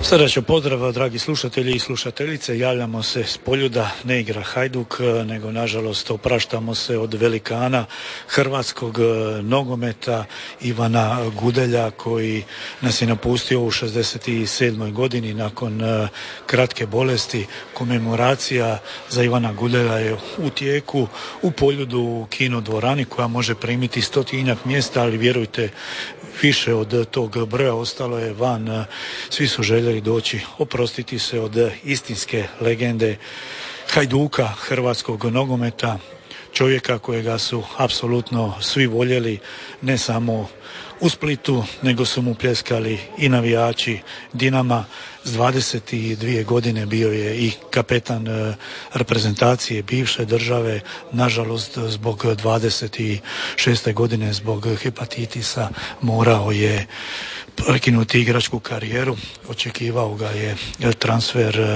Srdačan pozdrav, dragi slušatelji i slušateljice. Javljamo se s Poljuda, ne igra Hajduk, nego nažalost opraštamo se od velikana hrvatskog nogometa Ivana Gudelja, koji nas je napustio u 67. godini nakon kratke bolesti. Komemoracija za Ivana Gudelja je u tijeku u Poljudu u kino dvorani koja može primiti 100-tinjak mjesta, ali vjerujte, više od tog broja ostalo je van. Svi su željeli doći oprostiti se od istinske legende Hajduka hrvatskog nogometa, čovjeka kojega su apsolutno svi voljeli, ne samo u Splitu, nego su mu pljeskali i navijači Dinama. S 22 godine bio je i kapetan reprezentacije bivše države. Nažalost, zbog 26. godine, zbog hepatitisa, morao je prekinuti igračku karijeru. Očekivao ga je transfer